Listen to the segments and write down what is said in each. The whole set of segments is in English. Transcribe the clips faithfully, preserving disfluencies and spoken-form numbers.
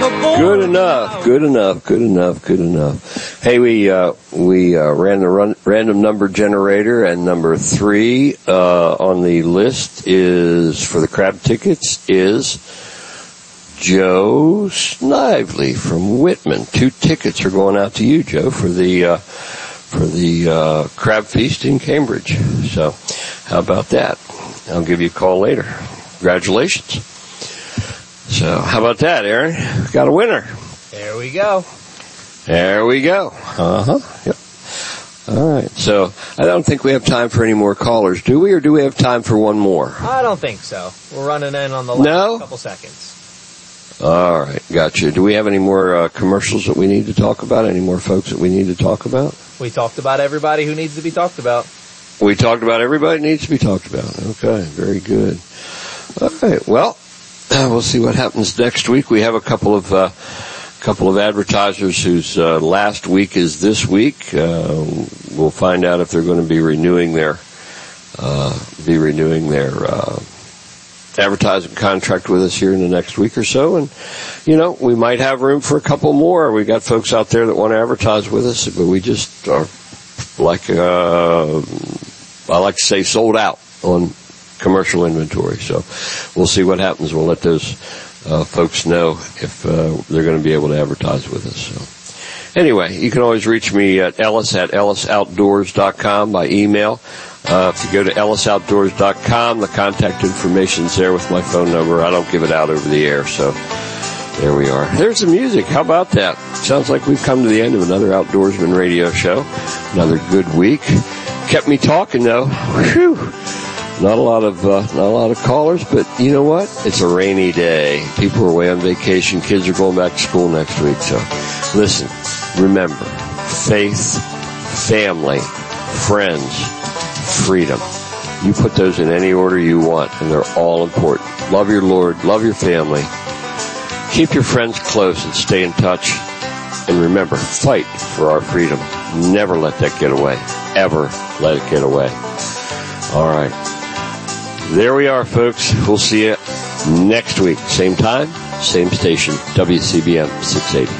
Good enough, good enough, good enough, good enough. Hey, we uh, we uh, ran the run, random number generator, and number three uh, on the list is for the crab tickets is Joe Snively from Whitman. Two tickets are going out to you, Joe, for the uh, for the uh, crab feast in Cambridge. So, how about that? I'll give you a call later. Congratulations. So, how about that, Aaron? We got a winner. There we go. There we go. Uh-huh. Yep. All right. So, I don't think we have time for any more callers, do we? Or do we have time for one more? I don't think so. We're running in on the last no? couple seconds. All right. Gotcha. Do we have any more uh, commercials that we need to talk about? Any more folks that we need to talk about? We talked about everybody who needs to be talked about. We talked about everybody who needs to be talked about. Okay. Very good. All right. Well, we'll see what happens next week. We have a couple of uh, couple of advertisers whose uh, last week is this week. Uh, we'll find out if they're going to be renewing their uh, be renewing their uh, advertising contract with us here in the next week or so. And you know, we might have room for a couple more. We got folks out there that want to advertise with us, but we just are like uh, I like to say sold out on commercial inventory. So we'll see what happens. We'll let those uh, folks know if uh, they're going to be able to advertise with us. So anyway, you can always reach me at Ellis at ellis outdoors dot com by email. Uh, if you go to ellis outdoors dot com, the contact information's there with my phone number. I don't give it out over the air, so there we are. There's the music. How about that? Sounds like we've come to the end of another Outdoorsman radio show. Another good week. Kept me talking, though. Whew. Not a lot of uh, not a lot of callers, but you know what? It's a rainy day. People are away on vacation. Kids are going back to school next week. So, listen, remember, faith, family, friends, freedom. You put those in any order you want, and they're all important. Love your Lord. Love your family. Keep your friends close and stay in touch. And remember, fight for our freedom. Never let that get away. Ever let it get away. All right. There we are, folks. We'll see you next week. Same time, same station, W C B M six eighty.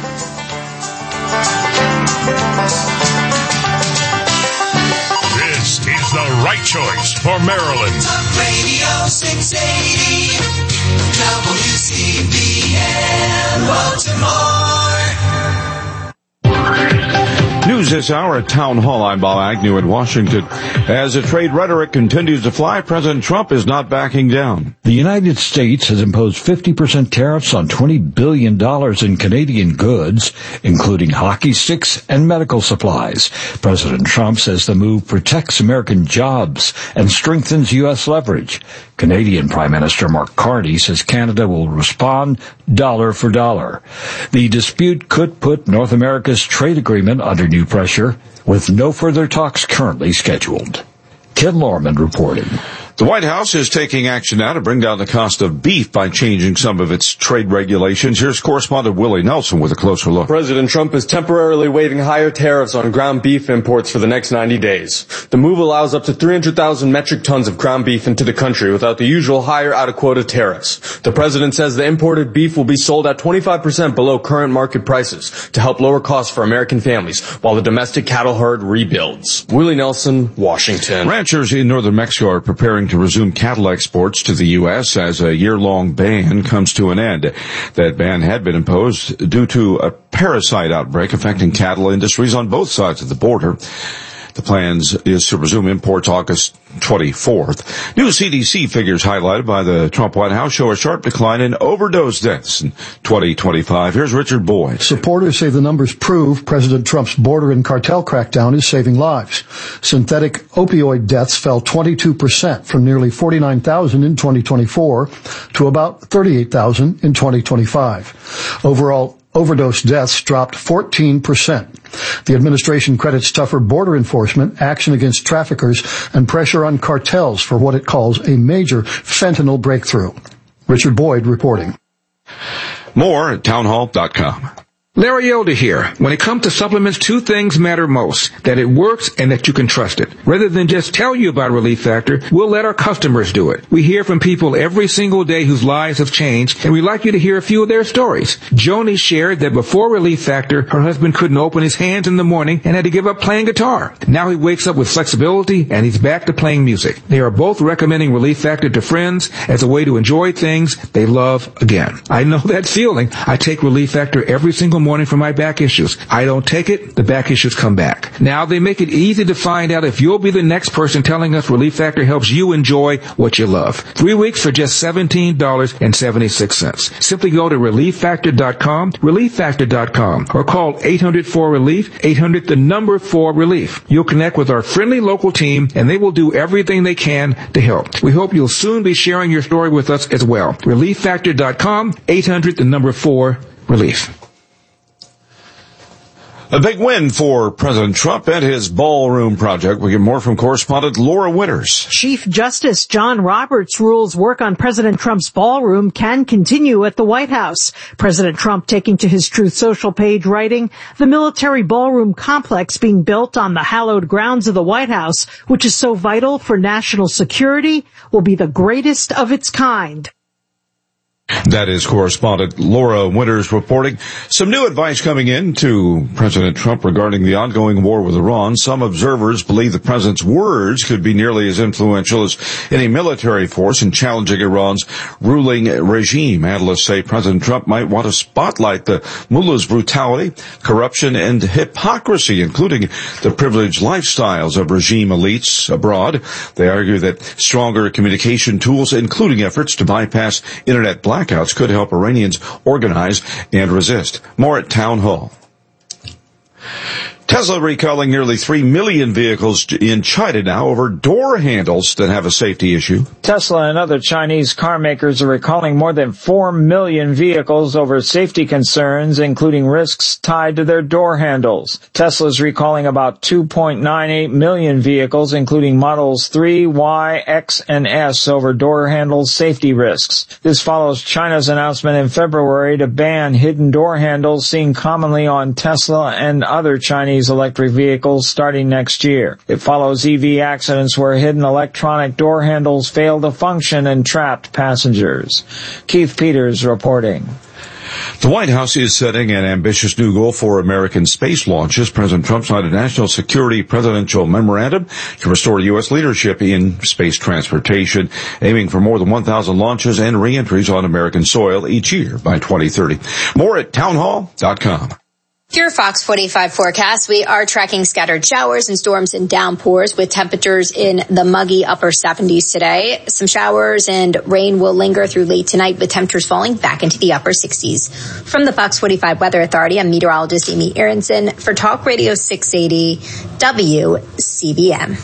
This is the right choice for Maryland. Talk Radio six eighty, W C B M Baltimore. News this hour at Town Hall. I'm Bob Agnew in Washington. As the trade rhetoric continues to fly, President Trump is not backing down. The United States has imposed fifty percent tariffs on twenty billion dollars in Canadian goods, including hockey sticks and medical supplies. President Trump says the move protects American jobs and strengthens U S leverage. Canadian Prime Minister Mark Carney says Canada will respond dollar for dollar. The dispute could put North America's trade agreement under new pressure, with no further talks currently scheduled. Ken Lorman reporting. The White House is taking action now to bring down the cost of beef by changing some of its trade regulations. Here's correspondent Willie Nelson with a closer look. President Trump is temporarily waiving higher tariffs on ground beef imports for the next ninety days. The move allows up to three hundred thousand metric tons of ground beef into the country without the usual higher out-of-quota tariffs. The president says the imported beef will be sold at twenty-five percent below current market prices to help lower costs for American families while the domestic cattle herd rebuilds. Willie Nelson, Washington. Ranchers in northern Mexico are preparing to resume cattle exports to the U S as a year-long ban comes to an end. That ban had been imposed due to a parasite outbreak affecting cattle industries on both sides of the border. The plans is to resume imports August twenty-fourth. New C D C figures highlighted by the Trump White House show a sharp decline in overdose deaths in twenty twenty-five. Here's Richard Boyd. Supporters say the numbers prove President Trump's border and cartel crackdown is saving lives. Synthetic opioid deaths fell twenty-two percent from nearly forty-nine thousand in twenty twenty-four to about thirty-eight thousand in twenty twenty-five. Overall, overdose deaths dropped fourteen percent. The administration credits tougher border enforcement, action against traffickers, and pressure on cartels for what it calls a major fentanyl breakthrough. Richard Boyd reporting. More at townhall dot com. Larry Elder here. When it comes to supplements, two things matter most: that it works and that you can trust it. Rather than just tell you about Relief Factor, we'll let our customers do it. We hear from people every single day whose lives have changed, and we'd like you to hear a few of their stories. Joni shared that before Relief Factor, her husband couldn't open his hands in the morning and had to give up playing guitar. Now he wakes up with flexibility and he's back to playing music. They are both recommending Relief Factor to friends as a way to enjoy things they love again. I know that feeling. I take Relief Factor every single morning for my back issues. I don't take it, the back issues come back. Now they make it easy to find out if you'll be the next person telling us Relief Factor helps you enjoy what you love. Three weeks for just seventeen dollars and seventy-six cents. Simply go to relief factor dot com, relief factor dot com, or call eight hundred four relief, eight hundred the number four relief. You'll connect with our friendly local team and they will do everything they can to help. We hope you'll soon be sharing your story with us as well. relief factor dot com, eight hundred the number four relief. A big win for President Trump and his ballroom project. We get more from correspondent Laura Winters. Chief Justice John Roberts rules work on President Trump's ballroom can continue at the White House. President Trump taking to his Truth Social page writing, the military ballroom complex being built on the hallowed grounds of the White House, which is so vital for national security, will be the greatest of its kind. That is correspondent Laura Winters reporting. Some new advice coming in to President Trump regarding the ongoing war with Iran. Some observers believe the president's words could be nearly as influential as any military force in challenging Iran's ruling regime. Analysts say President Trump might want to spotlight the mullah's brutality, corruption, and hypocrisy, including the privileged lifestyles of regime elites abroad. They argue that stronger communication tools, including efforts to bypass internet blackouts, Blackouts could help Iranians organize and resist. More at Town Hall. Tesla recalling nearly three million vehicles in China now over door handles that have a safety issue. Tesla and other Chinese car makers are recalling more than four million vehicles over safety concerns, including risks tied to their door handles. Tesla is recalling about two point nine eight million vehicles, including models three, Y, X, and S, over door handles safety risks. This follows China's announcement in February to ban hidden door handles seen commonly on Tesla and other Chinese electric vehicles starting next year. It follows E V accidents where hidden electronic door handles failed to function and trapped passengers. Keith Peters reporting. The White House is setting an ambitious new goal for American space launches. President Trump signed a national security presidential memorandum to restore U S leadership in space transportation, aiming for more than one thousand launches and re-entries on American soil each year by twenty thirty. More at town hall dot com. Your Fox forty-five forecast. We are tracking scattered showers and storms and downpours with temperatures in the muggy upper seventies today. Some showers and rain will linger through late tonight with temperatures falling back into the upper sixties. From the Fox forty-five Weather Authority, I'm meteorologist Amy Aronson for Talk Radio six eighty W C B M.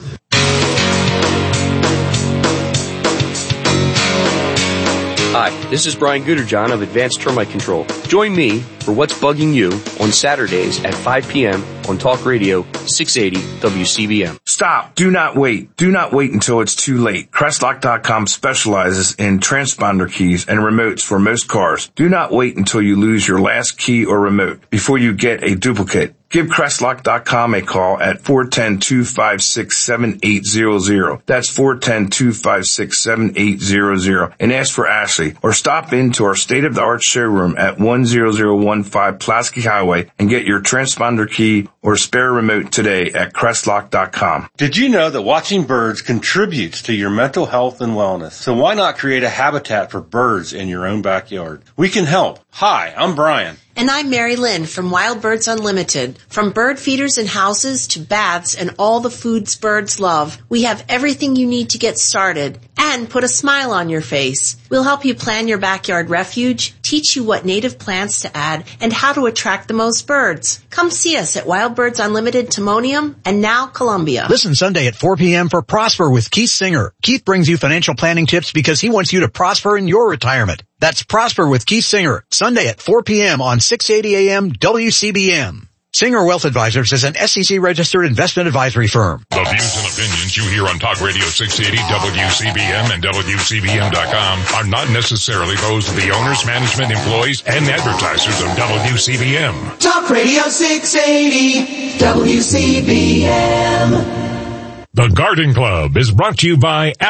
Hi, this is Brian Gooderjohn of Advanced Termite Control. Join me for What's Bugging You on Saturdays at five p.m. on Talk Radio six eighty W C B M. Stop. Do not wait. Do not wait until it's too late. Crestlock dot com specializes in transponder keys and remotes for most cars. Do not wait until you lose your last key or remote before you get a duplicate. Give Crestlock dot com a call at four one zero, two five six, seven eight zero zero. That's four one zero, two five six, seven eight zero zero. And ask for Ashley. Or stop into our state-of-the-art showroom at one zero zero one five Pulaski Highway and get your transponder key or spare remote today at Crestlock dot com. Did you know that watching birds contributes to your mental health and wellness? So why not create a habitat for birds in your own backyard? We can help. Hi, I'm Brian. And I'm Mary Lynn from Wild Birds Unlimited. From bird feeders and houses to baths and all the foods birds love, we have everything you need to get started and put a smile on your face. We'll help you plan your backyard refuge, teach you what native plants to add, and how to attract the most birds. Come see us at Wild Birds Unlimited Timonium and now Columbia. Listen Sunday at four p.m. for Prosper with Keith Singer. Keith brings you financial planning tips because he wants you to prosper in your retirement. That's Prosper with Keith Singer, Sunday at four p.m. on six eighty A M W C B M. Singer Wealth Advisors is an S E C registered investment advisory firm. The views and opinions you hear on Talk Radio six eighty, W C B M, and W C B M dot com are not necessarily those of the owners, management, employees, and advertisers of W C B M. Talk Radio six eighty, W C B M. The Garden Club is brought to you by